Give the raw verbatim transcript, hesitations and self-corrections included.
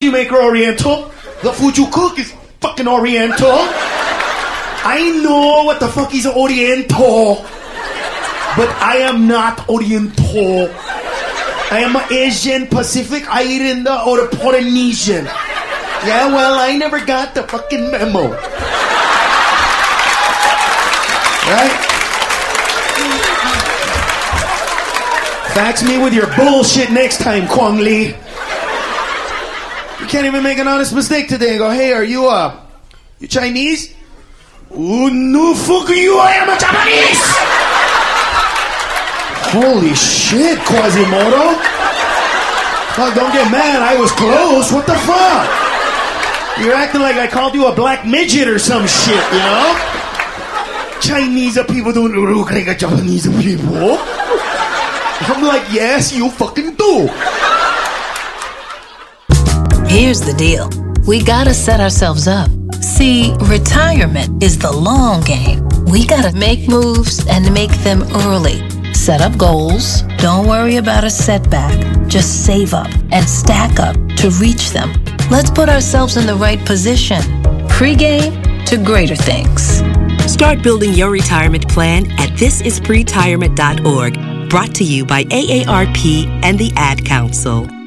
you make are Oriental. The food you cook is fucking Oriental. I know what the fuck is Oriental. But I am not Oriental. I am an Asian, Pacific Islander, or a Polynesian. Yeah, well, I never got the fucking memo. Right? Fax me with your bullshit next time, Kwang Lee. You can't even make an honest mistake today and go, hey, are you, uh, you Chinese? Oh, no, fuck you, I am a Japanese! Holy shit, Quasimodo. Fuck, don't get mad, I was close, what the fuck? You're acting like I called you a black midget or some shit, you know? Chinese people don't look like Japanese people. I'm like, yes, you fucking do. Here's the deal. We gotta set ourselves up. See, retirement is the long game. We gotta make moves and make them early. Set up goals. Don't worry about a setback. Just save up and stack up to reach them. Let's put ourselves in the right position. Pre-game to greater things. Start building your retirement plan at this is pretirement dot org. Brought to you by A A R P and the Ad Council.